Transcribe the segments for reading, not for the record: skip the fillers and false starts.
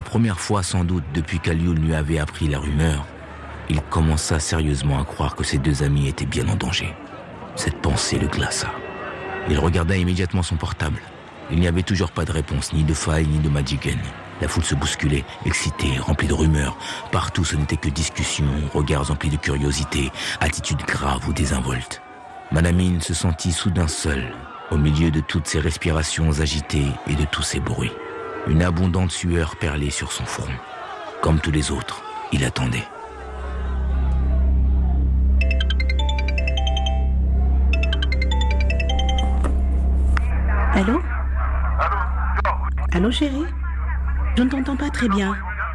première fois sans doute depuis qu'Alioune lui avait appris la rumeur, il commença sérieusement à croire que ses deux amis étaient bien en danger. Cette pensée le glaça. Il regarda immédiatement son portable. Il n'y avait toujours pas de réponse, ni de Faye, ni de Madjigen. La foule se bousculait, excitée, remplie de rumeurs. Partout, ce n'était que discussions, regards emplis de curiosité, attitudes graves ou désinvoltes. Malamine se sentit soudain seul, au milieu de toutes ces respirations agitées et de tous ces bruits. Une abondante sueur perlait sur son front. Comme tous les autres, il attendait. Allô ? Allô, chérie ? Je ne t'entends pas très bien. Comment ?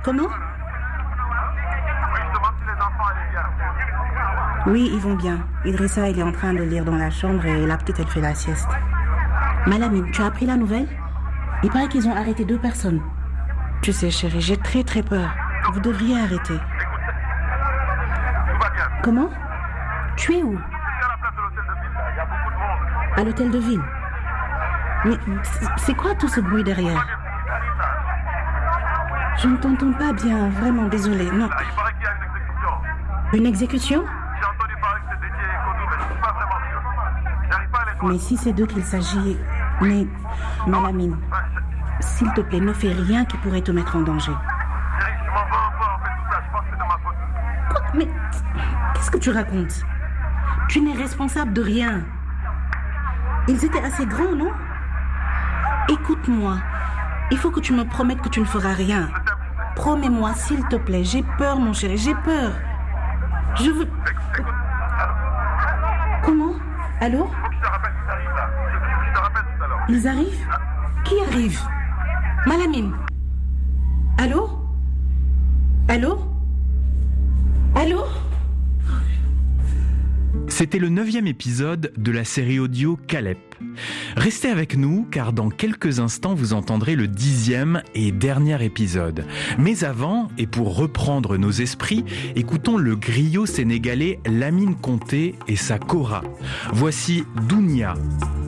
Oui, ils vont bien. Idrissa, il est en train de lire dans la chambre et la petite, elle fait la sieste. Malamine, tu as appris la nouvelle ? Il paraît qu'ils ont arrêté 2 personnes. Tu sais, chérie, j'ai très très peur. Vous devriez arrêter. Comment ? Tu es où ? À l'hôtel de ville. Mais c'est quoi tout ce bruit derrière ? Je ne t'entends pas bien, vraiment, désolée. Non. Il paraît qu'il y a une exécution. Une exécution ? J'ai entendu parler que c'était Didier et Kodou, mais je ne suis pas vraiment sûr. J'arrive pas à les Mais si c'est d'eux qu'il s'agit... Mais, Malamine, s'il te plaît, ne fais rien qui pourrait te mettre en danger. Chérie, je m'en veux encore, en fait, tout ça, je pense que c'est de ma faute. Quoi ? Mais qu'est-ce que tu racontes ? Tu n'es responsable de rien. Ils étaient assez grands, non ? Écoute-moi. Il faut que tu me promettes que tu ne feras rien. Promets-moi, s'il te plaît. J'ai peur, mon chéri, j'ai peur. Je veux... Écoute, Comment ? Allô ? faut que je te rappelle qu'ils arrivent là. Je te rappelle tout à l'heure. Ils arrivent ? Qui arrive ? Malamine ? Allô ? Allô ? Allô ? C'était le 9e épisode de la série audio Calep. Restez avec nous car dans quelques instants vous entendrez le 10e et dernier épisode. Mais avant, et pour reprendre nos esprits, écoutons le griot sénégalais Lamine Conté et sa kora. Voici Dounia.